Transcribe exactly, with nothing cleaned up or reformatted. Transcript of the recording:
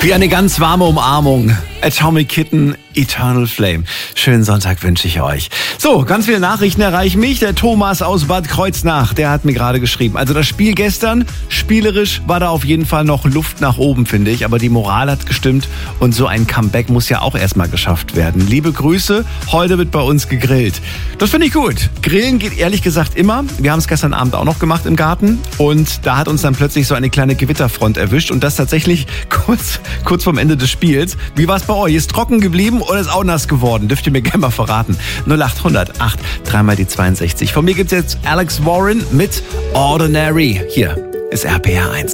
Wie eine ganz warme Umarmung. Atomic Kitten, Eternal Flame. Schönen Sonntag wünsche ich euch. So, ganz viele Nachrichten erreichen mich. Der Thomas aus Bad Kreuznach, der hat mir gerade geschrieben. Also das Spiel gestern, spielerisch war da auf jeden Fall noch Luft nach oben, finde ich. Aber die Moral hat gestimmt und so ein Comeback muss ja auch erstmal geschafft werden. Liebe Grüße, heute wird bei uns gegrillt. Das finde ich gut. Grillen geht ehrlich gesagt immer. Wir haben es gestern Abend auch noch gemacht im Garten. Und da hat uns dann plötzlich so eine kleine Gewitterfront erwischt. Und das tatsächlich kurz, kurz vorm Ende des Spiels. Wie war es bei euch? Ist trocken geblieben oder ist auch nass geworden? Dürft ihr mir gerne mal verraten. null acht hundert acht, dreimal die zweiundsechzig. Von mir gibt's jetzt Alex Warren mit Ordinary. Hier ist R P R eins.